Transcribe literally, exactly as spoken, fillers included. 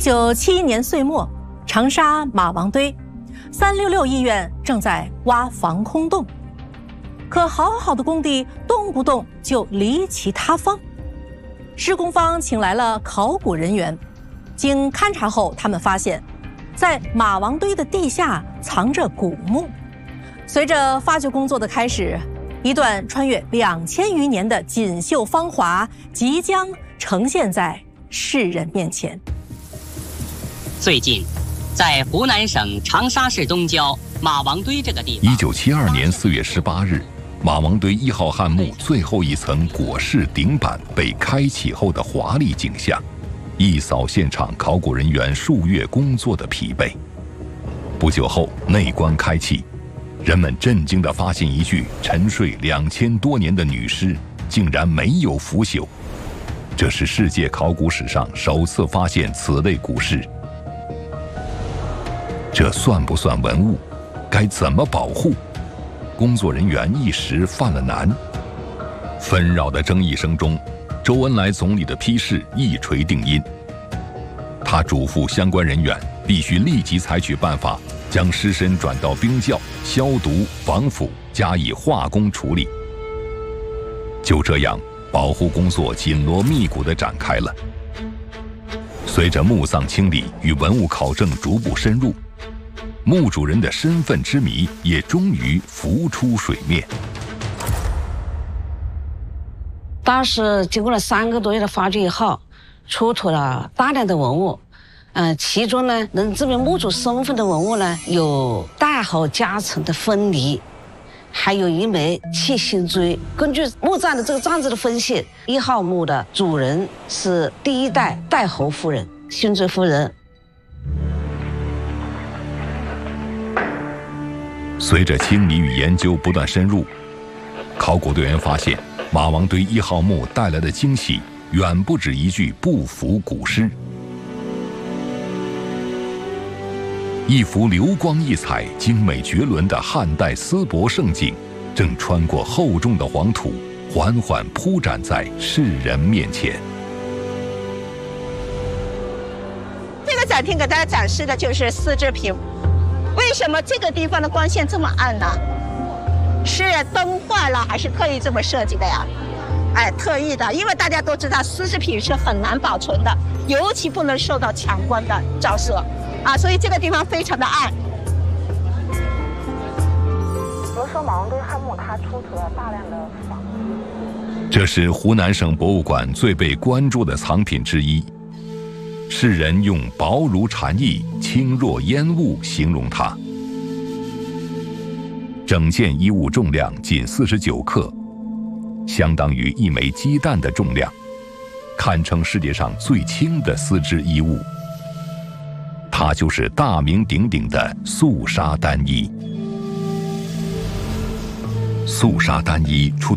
九七一年岁末，长沙马王堆三六六医院正在挖防空洞，可好好的工地动不动就离奇塌方。施工方请来了考古人员，经勘察后，他们发现，在马王堆的地下藏着古墓。随着发掘工作的开始，一段穿越两千余年的锦绣芳华即将呈现在世人面前。 最近，在湖南省长沙市东郊马王堆这个地方， 一九七二年四月十八日，马王堆一号汉墓最后一层椁式顶板被开启后的华丽景象，一扫现场考古人员数月工作的疲惫。不久后，内棺开启，人们震惊地发现一具沉睡两千多年的女尸竟然没有腐朽，这是世界考古史上首次发现此类古尸。这算不算文物？该怎么保护？工作人员一时犯了难。纷扰的争议声中，周恩来总理的批示一锤定音。他嘱咐相关人员必须立即采取办法，将尸身转到冰窖消毒防腐，加以化工处理。就这样，保护工作紧锣密鼓地展开了。随着墓葬清理与文物考证逐步深入，墓主人的身份之谜也终于浮出水面。 当时经过了三个多月的发掘以后，出土了大量的文物，嗯、呃，其中呢能证明墓主身份的文物呢有大壕夹层的分离，还有一枚切心锥。根据墓葬的这个葬字的分析，一号墓的主人是第一代代侯夫人，辛追夫人。 随着清理与研究不断深入，考古队员发现马王堆一号墓带来的惊喜远不止一具不腐古尸。一幅流光溢彩、精美绝伦的汉代丝帛盛景，正穿过厚重的黄土，缓缓铺展在世人面前。 这个展厅给大家展示的就是丝织品。为什么这个地方的光线这么暗呢？是灯坏了还是特意这么设计的呀？哎，特意的，因为大家都知道丝织品是很难保存的，尤其不能受到强光的照射，啊，所以这个地方非常的暗。 比如说马王堆汉墓，它出土了大量的仿品。 这是湖南省博物馆最被关注的藏品之一。世人用薄如蝉翼、轻若烟雾形容它。整件衣物重量仅四十九克，相当于一枚鸡蛋的重量，堪称世界上最轻的丝织衣物。它就是大名鼎鼎的素纱单衣。素纱单衣出